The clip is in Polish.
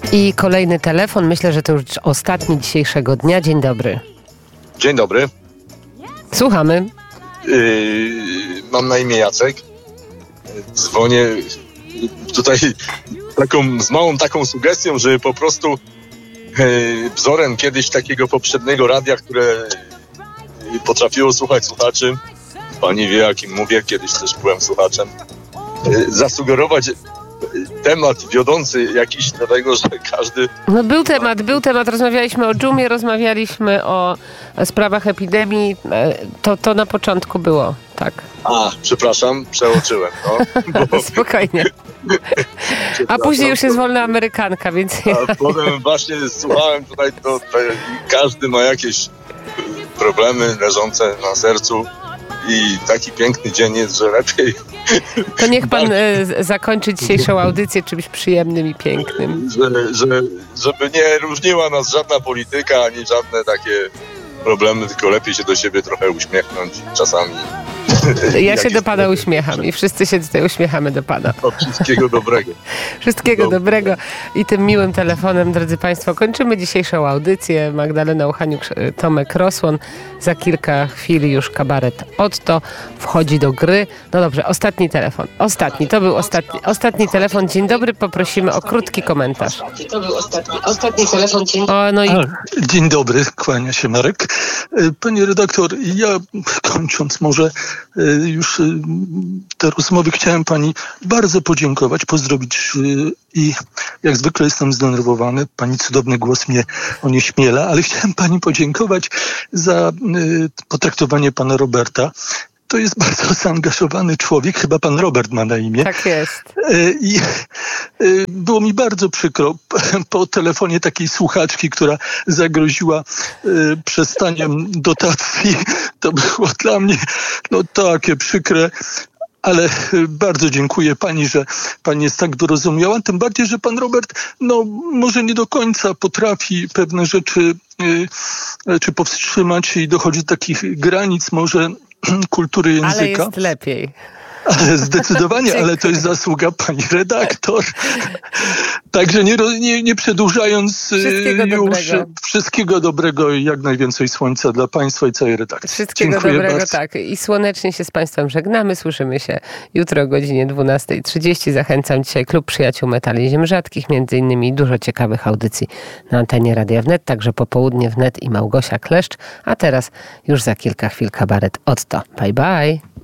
I kolejny telefon. Myślę, że to już ostatni dzisiejszego dnia. Dzień dobry. Dzień dobry. Słuchamy. Mam na imię Jacek. Dzwonię tutaj z małą taką sugestią, że po prostu wzorem kiedyś takiego poprzedniego radia, które potrafiło słuchać słuchaczy, pani wie, jakim mówię, kiedyś też byłem słuchaczem, zasugerować temat wiodący jakiś do tego, że każdy... No był temat. Rozmawialiśmy o dżumie, rozmawialiśmy o sprawach epidemii. To na początku było, tak. Przepraszam, przeoczyłem. No, Spokojnie. A później już jest wolna amerykanka, więc... A potem właśnie słuchałem tutaj, to każdy ma jakieś problemy leżące na sercu i taki piękny dzień jest, że lepiej... To niech pan zakończy dzisiejszą audycję czymś przyjemnym i pięknym. Żeby nie różniła nas żadna polityka, ani żadne takie problemy, tylko lepiej się do siebie trochę uśmiechnąć czasami. Ja się do pana uśmiecham i wszyscy się tutaj uśmiechamy do pana. Wszystkiego dobrego. Wszystkiego dobrego. I tym miłym telefonem, drodzy państwo, kończymy dzisiejszą audycję. Magdalena Uchaniuk, Tomek Rosłon. Za kilka chwil już kabaret Otto wchodzi do gry. No dobrze, ostatni telefon. To był ostatni telefon. Dzień dobry, poprosimy o krótki komentarz. To był ostatni telefon. Dzień dobry, kłania się Marek. Panie redaktor, ja kończąc może już te rozmowy, chciałem pani bardzo podziękować, pozdrowić i jak zwykle jestem zdenerwowany. Pani cudowny głos mnie onieśmiela, ale chciałem pani podziękować za potraktowanie pana Roberta. To jest bardzo zaangażowany człowiek, chyba pan Robert ma na imię. Tak jest. I było mi bardzo przykro po telefonie takiej słuchaczki, która zagroziła przestaniem dotacji. To było dla mnie takie przykre. Ale bardzo dziękuję pani, że pani jest tak wyrozumiała. Tym bardziej, że pan Robert może nie do końca potrafi pewne rzeczy czy powstrzymać i dochodzi do takich granic może kultury języka. Ale jest lepiej. Zdecydowanie, ale to jest zasługa pani redaktor. Także nie przedłużając wszystkiego dobrego i jak najwięcej słońca dla państwa i całej redakcji. Wszystkiego Dziękuję dobrego, bardzo. tak. I słonecznie się z państwem żegnamy. Słyszymy się jutro o godzinie 12:30. Zachęcam dzisiaj Klub Przyjaciół Metali Ziem Rzadkich, między innymi dużo ciekawych audycji na antenie Radia Wnet, także Popołudnie Wnet i Małgosia Kleszcz. A teraz już za kilka chwil kabaret Otto. Bye bye.